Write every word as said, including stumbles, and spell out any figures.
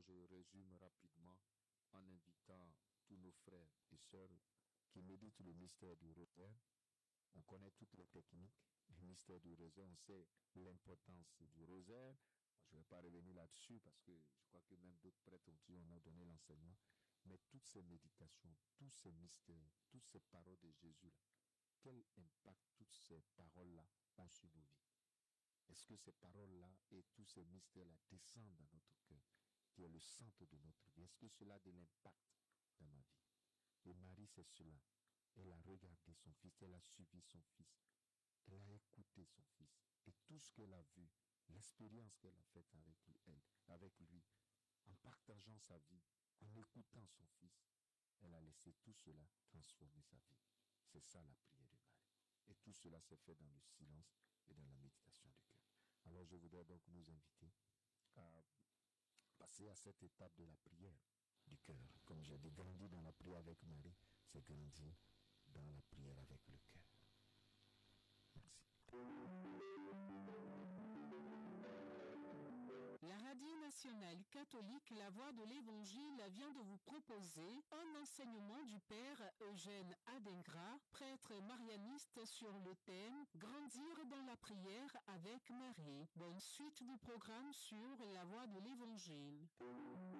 Alors je résume rapidement en invitant tous nos frères et sœurs qui méditent le mystère du rosaire. On connaît toutes les techniques du mystère du rosaire, on sait l'importance du rosaire. Je ne vais pas revenir là-dessus parce que je crois que même d'autres prêtres ont dit, on a donné l'enseignement. Mais toutes ces méditations, tous ces mystères, toutes ces paroles de Jésus-là, quel impact toutes ces paroles-là ont sur nos vies? Est-ce que ces paroles-là et tous ces mystères-là descendent dans notre cœur, qui est le centre de notre vie? Est-ce que cela a de l'impact dans ma vie? Et Marie, c'est cela. Elle a regardé son fils, elle a suivi son fils, elle a écouté son fils. Et tout ce qu'elle a vu, l'expérience qu'elle a faite avec elle, avec lui, en partageant sa vie, en écoutant son fils, elle a laissé tout cela transformer sa vie. C'est ça la prière de Marie. Et tout cela s'est fait dans le silence et dans la méditation du cœur. Alors je voudrais donc nous inviter à passer à cette étape de la prière du cœur. Comme j'ai dit, grandir dans la prière avec Marie, c'est grandir dans la prière avec le cœur. Merci. La Radio Nationale Catholique La Voix de l'Évangile vient de vous proposer un enseignement du Père Eugène Adingra, prêtre marianiste, sur le thème « Grandir dans la prière avec Marie ». Bonne suite du programme sur La Voix de l'Évangile.